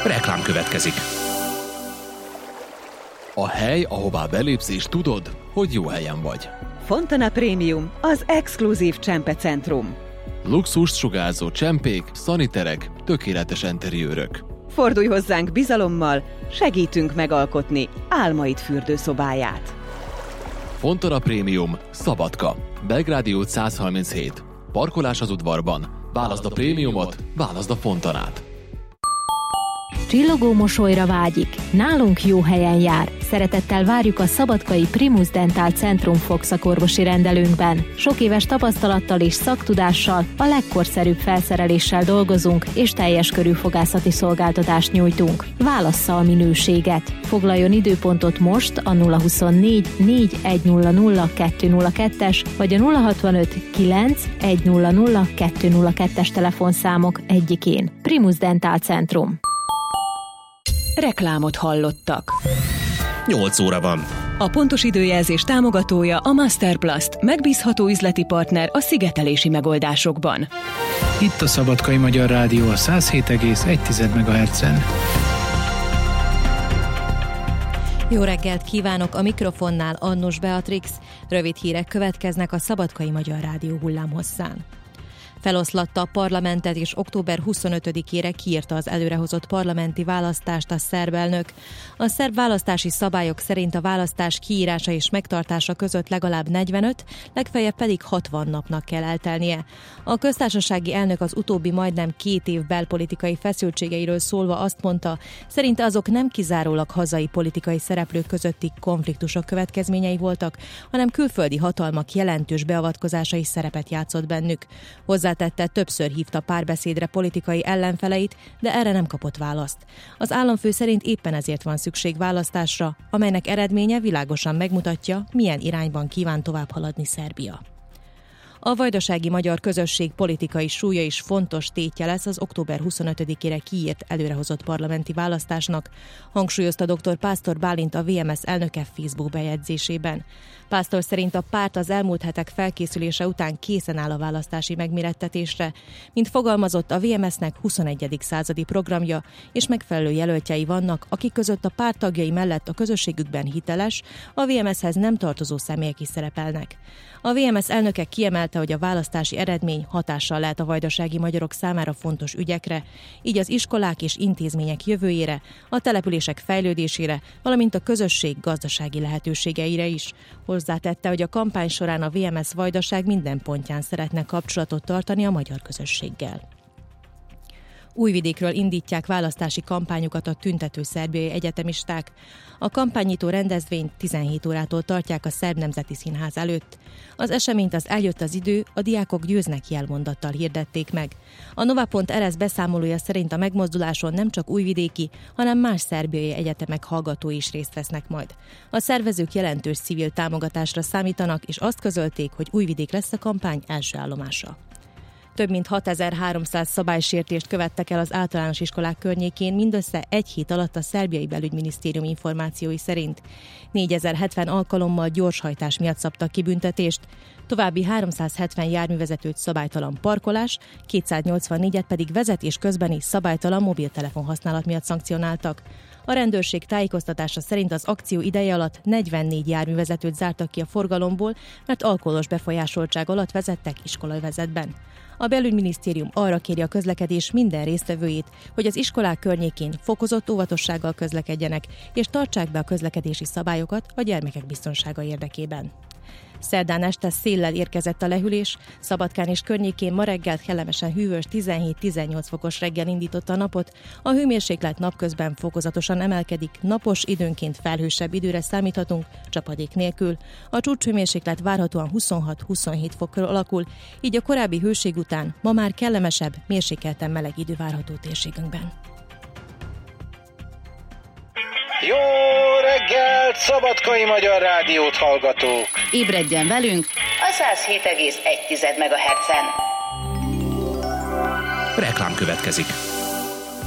Reklám következik. A hely, ahová belépsz és tudod, hogy jó helyen vagy. Fontana Premium, az exkluzív csempecentrum. Luxust sugárzó csempék, szaniterek, tökéletes enteriőrök. Fordulj hozzánk bizalommal, segítünk megalkotni álmaid fürdőszobáját. Fontana Premium, Szabadka, Belgrádi út 137. Parkolás az udvarban. Válaszd a prémiumot, válaszd a Fontanát. Csillogó mosolyra vágyik. Nálunk jó helyen jár. Szeretettel várjuk a szabadkai Primus Dental Centrum fogszakorvosi rendelőnkben. Sok éves tapasztalattal és szaktudással, a legkorszerűbb felszereléssel dolgozunk, és teljes körű fogászati szolgáltatást nyújtunk. Válassza a minőséget. Foglaljon időpontot most a 024 4100 202-es vagy a 065 9 100 202-es telefonszámok egyikén. Primus Dental Centrum. Reklámot hallottak. 8 óra van. A pontos időjelzés támogatója a Masterplast, megbízható üzleti partner a szigetelési megoldásokban. Itt a Szabadkai Magyar Rádió a 107,1 MHz-en. Jó reggelt kívánok, a mikrofonnál Annus Beatrix. Rövid hírek következnek a Szabadkai Magyar Rádió hullámhosszán. Feloszlatta a parlamentet, és október 25-ére kiírta az előrehozott parlamenti választást a szerb elnök. A szerb választási szabályok szerint a választás kiírása és megtartása között legalább 45, legfeljebb pedig 60 napnak kell eltelnie. A köztársasági elnök az utóbbi majdnem 2 év belpolitikai feszültségeiről szólva azt mondta, szerinte azok nem kizárólag hazai politikai szereplők közötti konfliktusok következményei voltak, hanem külföldi hatalmak jelentős beavatkozása is szerepet játszott bennük. Hozzátette, többször hívta párbeszédre politikai ellenfeleit, de erre nem kapott választ. Az államfő szerint éppen ezért van szükség választásra, amelynek eredménye világosan megmutatja, milyen irányban kíván tovább haladni Szerbia. A vajdasági magyar közösség politikai súlya is fontos tétje lesz az október 25-ére kiírt előrehozott parlamenti választásnak, hangsúlyozta dr. Pásztor Bálint, a VMS elnöke Facebook bejegyzésében. Pásztor szerint a párt az elmúlt hetek felkészülése után készen áll a választási megmérettetésre. Mint fogalmazott, a VMS-nek 21. századi programja és megfelelő jelöltjei vannak, akik között a párt tagjai mellett a közösségükben hiteles, a VMS-hez nem tartozó személyek is szerepelnek. A VMS elnöke kiemelte, hogy a választási eredmény hatással lehet a vajdasági magyarok számára fontos ügyekre, így az iskolák és intézmények jövőjére, a települések fejlődésére, valamint a közösség gazdasági lehetőségeire is. Hozzátette, hogy a kampány során a VMS Vajdaság minden pontján szeretne kapcsolatot tartani a magyar közösséggel. Újvidékről indítják választási kampányukat a tüntető szerbiai egyetemisták. A kampánynyitó rendezvényt 17 órától tartják a Szerb Nemzeti Színház előtt. Az eseményt az Eljött az idő, a diákok győznek jelmondattal hirdették meg. A Nova.rs beszámolója szerint a megmozduláson nem csak újvidéki, hanem más szerbiai egyetemek hallgatói is részt vesznek majd. A szervezők jelentős civil támogatásra számítanak, és azt közölték, hogy Újvidék lesz a kampány első állomása. Több mint 6300 szabálysértést követtek el az általános iskolák környékén mindössze egy hét alatt a szerbiai belügyminisztérium információi szerint. 4070 alkalommal gyorshajtás miatt szabtak ki büntetést, további 370 járművezetőt szabálytalan parkolás, 284-et pedig vezetés közbeni szabálytalan mobiltelefon használat miatt szankcionáltak. A rendőrség tájékoztatása szerint az akció ideje alatt 44 járművezetőt zártak ki a forgalomból, mert alkoholos befolyásoltság alatt vezettek iskolavezetben. A belügyminisztérium arra kéri a közlekedés minden résztvevőjét, hogy az iskolák környékén fokozott óvatossággal közlekedjenek, és tartsák be a közlekedési szabályokat a gyermekek biztonsága érdekében. Szerdán este széllel érkezett a lehűlés, Szabadkán és környékén ma reggel kellemesen hűvös 17-18 fokos reggel indította a napot, a hőmérséklet napközben fokozatosan emelkedik, napos, időnként felhősebb időre számíthatunk, csapadék nélkül. A csúcshőmérséklet várhatóan 26-27 fokról alakul, így a korábbi hőség után ma már kellemesebb, mérsékelten meleg idő várható térségünkben. Jó reggelt, Szabadkai Magyar Rádiót hallgatók! Ébredjen velünk a 107,1 MHz-en. Reklám következik.